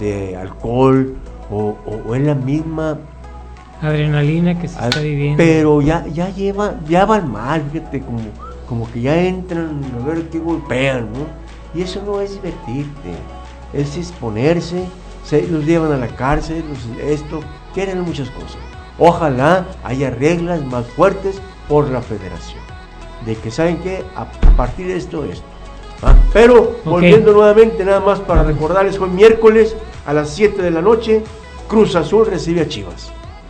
alcohol o es la misma adrenalina que se está viviendo. Pero ya van mal, fíjate, como que ya entran a ver qué golpean, ¿no? Y eso no es divertirte, es exponerse, los llevan a la cárcel, quieren muchas cosas. Ojalá haya reglas más fuertes por la federación, de que saben que a partir de esto. Pero volviendo nuevamente, nada más para recordarles, hoy miércoles a las 7 de la noche, Cruz Azul recibe a Chivas.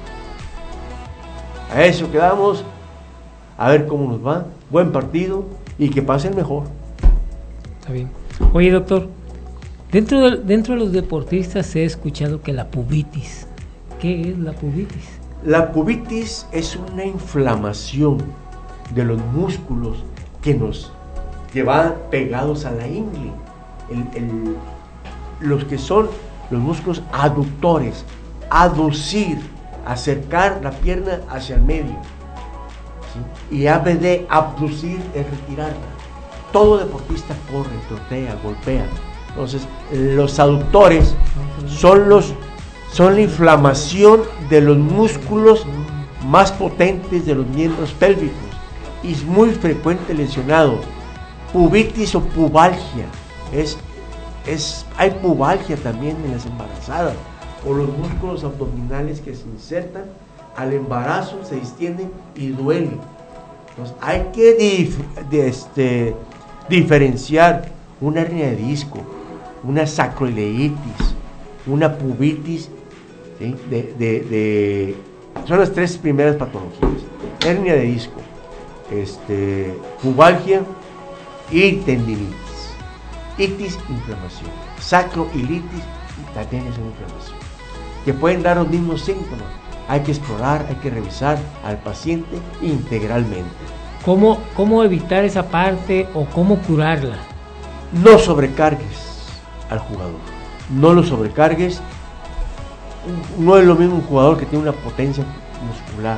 A eso quedamos, a ver cómo nos va, buen partido y que pase el mejor. Está bien. Oye, doctor, dentro de los deportistas he escuchado que la pubitis. ¿Qué es la pubitis? La pubitis es una inflamación de los músculos que van pegados a la ingle. Los que son los músculos aductores, aducir, acercar la pierna hacia el medio, ¿sí? Y ABD, abducir, es retirarla. Todo deportista corre, trotea, golpea. Entonces, los aductores son la inflamación de los músculos más potentes de los miembros pélvicos y es muy frecuente lesionado. Pubitis o pubalgia, hay pubalgia también en las embarazadas, o los músculos abdominales que se insertan al embarazo, se distienden y duelen. Entonces hay que diferenciar una hernia de disco, una sacroileitis, una pubitis, ¿sí? Son las tres primeras patologías: hernia de disco, pubalgia y tendinitis. Itis, inflamación. Sacroilitis también es una inflamación, que pueden dar los mismos síntomas. Hay que explorar, hay que revisar al paciente integralmente. ¿Cómo evitar esa parte o cómo curarla? No sobrecargues al jugador, no lo sobrecargues. No es lo mismo un jugador que tiene una potencia muscular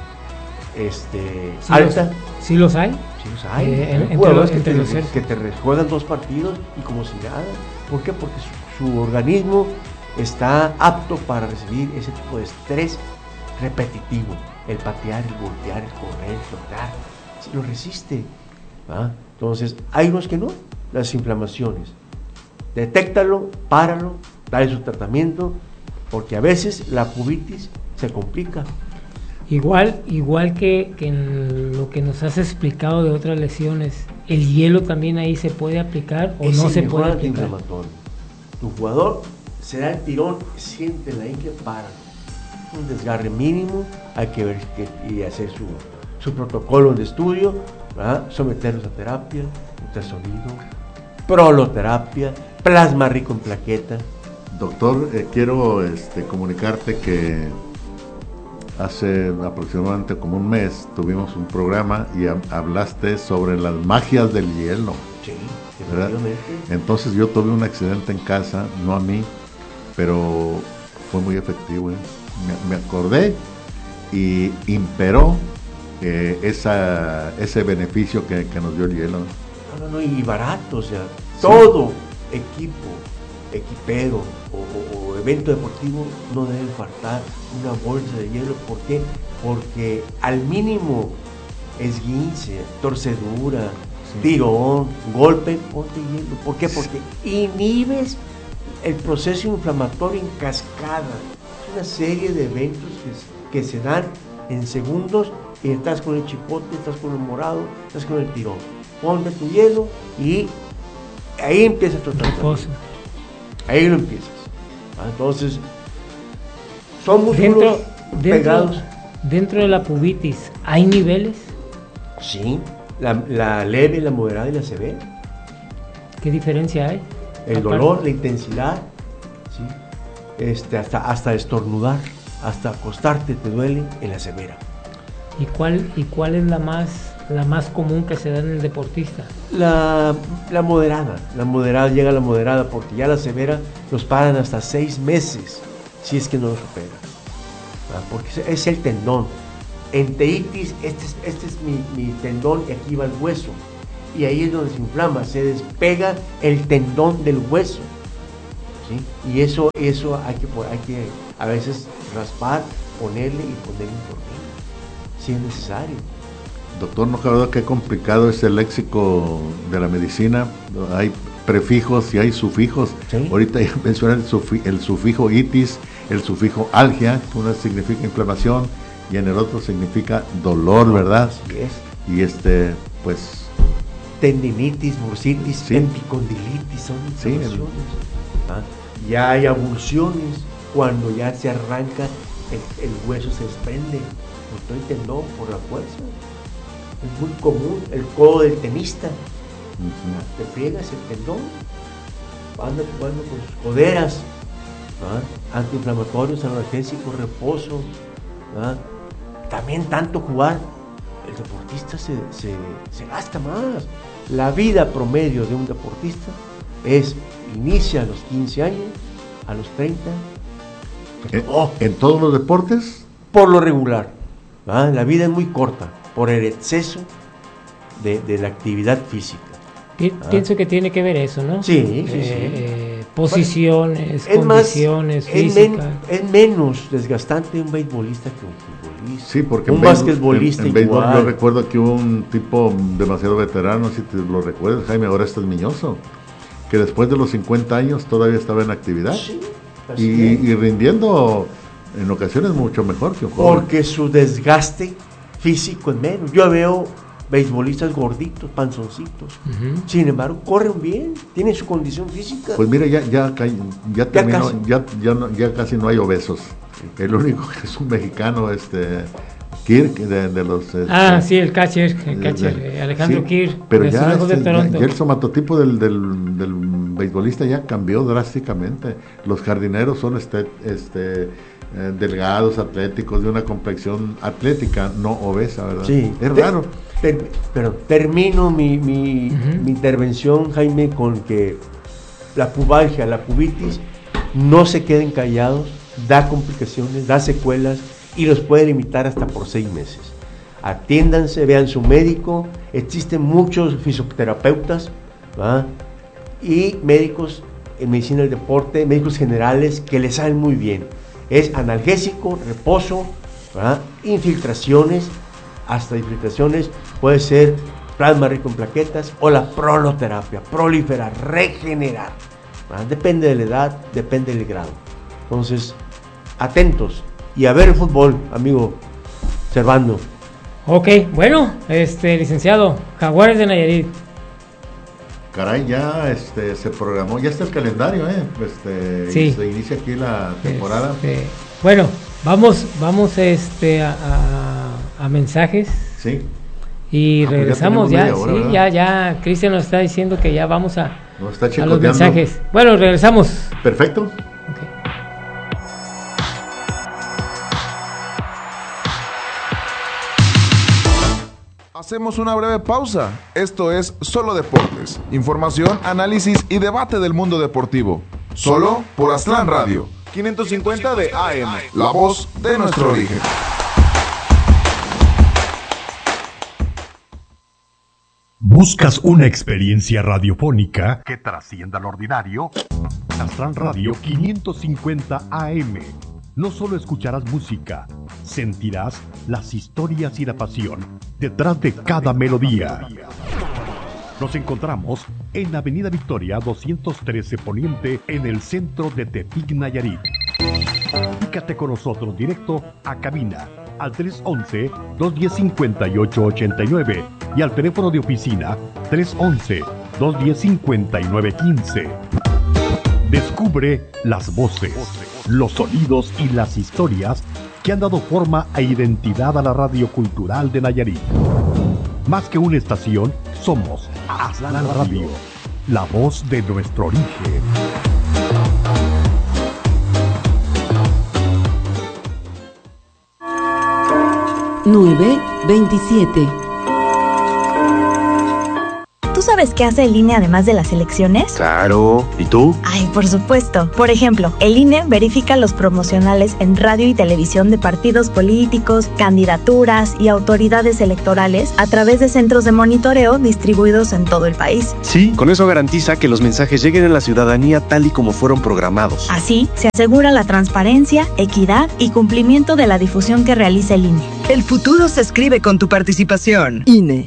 alta. ¿Sí los hay? Sí los hay. Hay jugadores que te juegan 2 partidos y como si nada. ¿Por qué? Porque su organismo está apto para recibir ese tipo de estrés repetitivo. El patear, el golpear, el correr, el flotar, lo resiste. Entonces, hay unos que no. Las inflamaciones, detéctalo, páralo, dale su tratamiento, porque a veces la pubitis se complica. Igual que en lo que nos has explicado de otras lesiones, ¿el hielo también ahí se puede aplicar o no se puede aplicar? Tu jugador se da el tirón, siente la ingle, para un desgarre mínimo, hay que ver y hacer su protocolo de estudio, someterlos a terapia, ultrasonido, proloterapia, plasma rico en plaqueta. Doctor, quiero comunicarte que hace aproximadamente como un mes tuvimos un programa y hablaste sobre las magias del hielo. Sí, efectivamente. Entonces yo tuve un accidente en casa, no a mí, pero fue muy efectivo. Me acordé y imperó ese beneficio que nos dio el hielo. No, y barato, o sea, todo equipero o evento deportivo no debe faltar una bolsa de hielo. ¿Por qué? Porque al mínimo esguince, torcedura, tirón, golpe, ponte hielo. ¿Por qué? Porque inhibes el proceso inflamatorio en cascada. Es una serie de eventos que se dan en segundos y estás con el chipote, estás con el morado, estás con el tirón. Ponte tu hielo y ahí empieza tu tratamiento. Ahí lo empiezas. Entonces, son músculos pegados. Dentro de la pubitis, ¿hay niveles? Sí, la leve, la moderada y la severa. ¿Qué diferencia hay? El dolor, la intensidad, ¿sí? Hasta estornudar, hasta acostarte te duele en la severa. ¿Y cuál es la más común que se da en el deportista? La moderada, llega a la moderada, porque ya la severa los paran hasta 6 meses, si es que no lo supera. Porque es el tendón. En teitis, este es mi tendón y aquí va el hueso. Y ahí es donde se inflama, se despega el tendón del hueso. ¿sí? Y eso hay que a veces raspar, ponerle un tornillo, si es necesario. Doctor, ¿no cabe duda qué complicado es el léxico de la medicina? Hay prefijos y hay sufijos. ¿Sí? Ahorita ya mencioné el sufijo itis, el sufijo algia, que uno significa inflamación y en el otro significa dolor, ¿verdad? Así es. Y pues... tendinitis, bursitis, sí. Epicondilitis, son inflamaciones. Ya hay abulsiones cuando ya se arranca, el hueso se desprende, por el tendón, por la fuerza. Es muy común, el codo del tenista. Te friegas el tendón, anda jugando con sus coderas, antiinflamatorios, analgésicos, reposo. También tanto jugar, el deportista se gasta más. La vida promedio de un deportista inicia a los 15 años, a los 30. ¿En todos los deportes? Por lo regular. La vida es muy corta por el exceso de la actividad física. Pienso que tiene que ver eso, ¿no? Sí. Posiciones, condiciones físicas. Es menos desgastante un beisbolista que un futbolista. Sí, porque un basquetbolista en béisbol yo recuerdo que hubo un tipo demasiado veterano, si te lo recuerdas, Jaime, ahora estás Miñoso, que después de los 50 años todavía estaba en actividad. Sí, y rindiendo en ocasiones mucho mejor que un joven. Porque su desgaste físico es menos. Yo veo beisbolistas gorditos, panzoncitos. Sin embargo, corren bien, tienen su condición física. Pues mira, ya terminó, ya casi no hay obesos. El único que es un mexicano, Kirk, de los... sí, el catcher, Alejandro sí, Kirk. Pero ya el somatotipo del beisbolista ya cambió drásticamente. Los jardineros son delgados, atléticos, de una complexión atlética, no obesa, ¿verdad? Sí. Es raro. Pero termino mi intervención, Jaime, con que la pubalgia, la pubitis, no se queden callados, da complicaciones, da secuelas y los puede limitar hasta por 6 meses. Atiéndanse, vean su médico, existen muchos fisioterapeutas, ¿va? Y médicos en medicina del deporte, médicos generales que les saben muy bien. Es analgésico, reposo, ¿va? Infiltraciones, hasta infiltraciones, puede ser plasma rico en plaquetas o la proloterapia, proliferar, regenerar. ¿Va? Depende de la edad, depende del grado. Entonces, atentos y a ver el fútbol, amigo Servando. Ok, bueno, licenciado, Jaguares de Nayarit. Caray, ya se programó, ya está el calendario, sí. Se inicia aquí la temporada. Bueno, vamos a mensajes. Sí. Y regresamos ya, hora, sí, ¿verdad? ya Cristian nos está diciendo que ya vamos a los chicoteando. mensajes. Bueno, regresamos. Perfecto. Okay. Hacemos una breve pausa. Esto es Solo Deportes. Información, análisis y debate del mundo deportivo. Solo por Aztlán Radio. 550 de AM. La voz de nuestro origen. ¿Buscas una experiencia radiofónica que trascienda lo ordinario? Aztlán Radio 550 AM. No solo escucharás música, sentirás las historias y la pasión detrás de cada melodía. Nos encontramos en Avenida Victoria 213 Poniente, en el centro de Tepic, Nayarit. Comunícate con nosotros directo a cabina al 311-210-5889 y al teléfono de oficina 311-210-5915. Descubre las voces, los sonidos y las historias que han dado forma e identidad a la radio cultural de Nayarit. Más que una estación, somos Aztlán Radio, la voz de nuestro origen. 9:27. sabes qué hace el INE además de las elecciones? Claro. ¿Y tú? Ay, por supuesto. Por ejemplo, el INE verifica los promocionales en radio y televisión de partidos políticos, candidaturas y autoridades electorales a través de centros de monitoreo distribuidos en todo el país. Sí, con eso garantiza que los mensajes lleguen a la ciudadanía tal y como fueron programados. Así, se asegura la transparencia, equidad y cumplimiento de la difusión que realiza el INE. El futuro se escribe con tu participación. INE.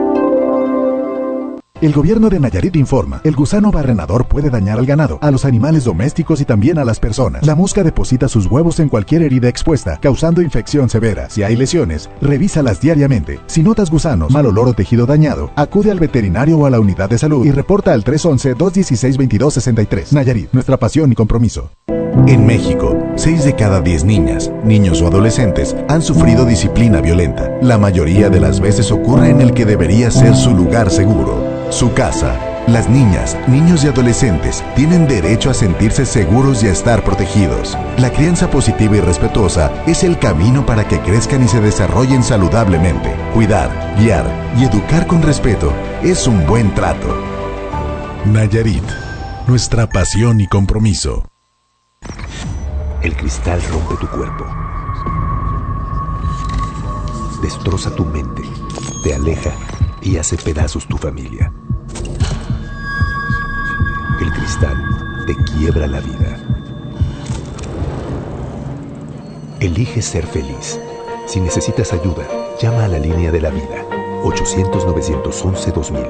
El gobierno de Nayarit informa, el gusano barrenador puede dañar al ganado, a los animales domésticos y también a las personas. La mosca deposita sus huevos en cualquier herida expuesta, causando infección severa. Si hay lesiones, revísalas diariamente. Si notas gusanos, mal olor o tejido dañado, acude al veterinario o a la unidad de salud y reporta al 311-216-2263. Nayarit, nuestra pasión y compromiso. En México, 6 de cada 10 niñas, niños o adolescentes han sufrido disciplina violenta. La mayoría de las veces ocurre en el que debería ser su lugar seguro, su casa. Las niñas, niños y adolescentes tienen derecho a sentirse seguros y a estar protegidos. La crianza positiva y respetuosa es el camino para que crezcan y se desarrollen saludablemente. Cuidar, guiar y educar con respeto es un buen trato. Nayarit, nuestra pasión y compromiso. El cristal rompe tu cuerpo, destroza tu mente, te aleja y hace pedazos tu familia. El cristal te quiebra la vida. Elige ser feliz. Si necesitas ayuda, llama a la línea de la vida, 800-911-2000.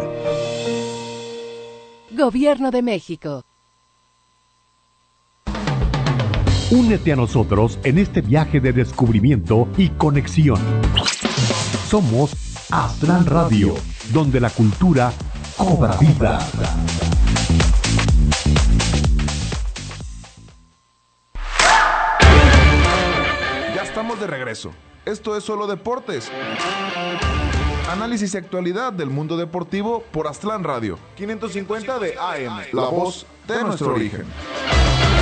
Gobierno de México. Únete a nosotros en este viaje de descubrimiento y conexión. Somos Aztlán Radio, donde la cultura cobra vida. Ya estamos de regreso. Esto es Solo Deportes. Análisis y actualidad del mundo deportivo por Aztlán Radio, 550 de AM, la voz de nuestro origen.